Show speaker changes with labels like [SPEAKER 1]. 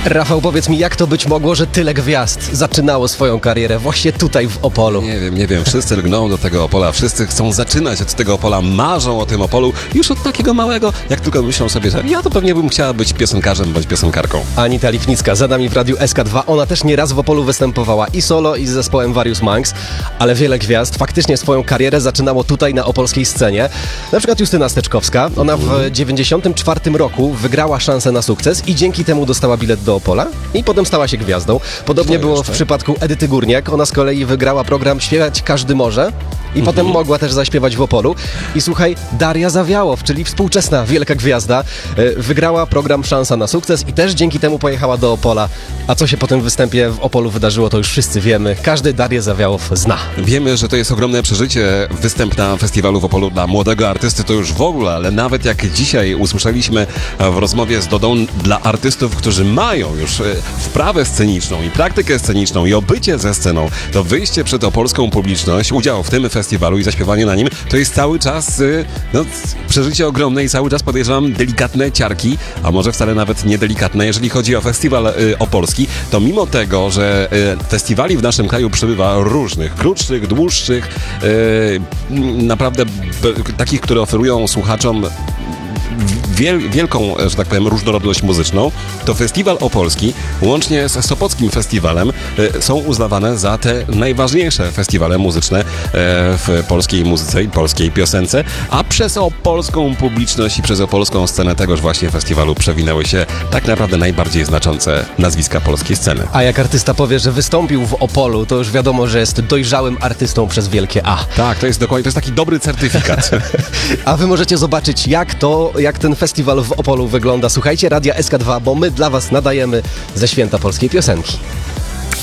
[SPEAKER 1] Rafał, powiedz mi, jak to być mogło, że tyle gwiazd zaczynało swoją karierę właśnie tutaj w Opolu?
[SPEAKER 2] Nie wiem, wszyscy lgną do tego Opola, wszyscy chcą zaczynać od tego Opola, marzą o tym Opolu już od takiego małego, jak tylko myślą sobie, że ja to pewnie bym chciała być piosenkarzem bądź piosenkarką.
[SPEAKER 1] Anita Lipnicka za nami w Radiu SK2, ona też nieraz w Opolu występowała i solo, i z zespołem Various Monks, ale wiele gwiazd faktycznie swoją karierę zaczynało tutaj na opolskiej scenie. Na przykład Justyna Steczkowska, ona w 94 roku wygrała szansę na sukces i dzięki temu dostała bilet do Opola i potem stała się gwiazdą. Podobnie było w przypadku Edyty Górniak, ona z kolei wygrała program Śpiewać Każdy Może i potem mogła też zaśpiewać w Opolu. I słuchaj, Daria Zawiałow, czyli współczesna wielka gwiazda, wygrała program Szansa na Sukces i też dzięki temu pojechała do Opola. A co się po tym występie w Opolu wydarzyło, to już wszyscy wiemy. Każdy Darię Zawiałow zna.
[SPEAKER 2] Wiemy, że to jest ogromne przeżycie, występ na festiwalu w Opolu dla młodego artysty to już w ogóle, ale nawet jak dzisiaj usłyszeliśmy w rozmowie z Dodą, dla artystów, którzy mają już wprawę sceniczną i praktykę sceniczną i obycie ze sceną, to wyjście przed opolską publiczność, udział w tym festiwalu i zaśpiewanie na nim, to jest cały czas przeżycie ogromne i cały czas podejrzewam delikatne ciarki, a może wcale nawet niedelikatne, jeżeli chodzi o festiwal opolski, to mimo tego, że festiwali w naszym kraju przybywa różnych, krótszych, dłuższych, naprawdę takich, które oferują słuchaczom wielką, że tak powiem, różnorodność muzyczną, to festiwal opolski, łącznie z Sopockim Festiwalem, są uznawane za te najważniejsze festiwale muzyczne w polskiej muzyce i polskiej piosence, a przez opolską publiczność i przez opolską scenę tegoż właśnie festiwalu przewinęły się tak naprawdę najbardziej znaczące nazwiska polskiej sceny.
[SPEAKER 1] A jak artysta powie, że wystąpił w Opolu, to już wiadomo, że jest dojrzałym artystą przez wielkie A.
[SPEAKER 2] Tak, to jest dokładnie, to jest taki dobry certyfikat.
[SPEAKER 1] A wy możecie zobaczyć, jak ten festiwal w Opolu wygląda. Słuchajcie Radia SK2, bo my dla was nadajemy ze święta polskiej piosenki.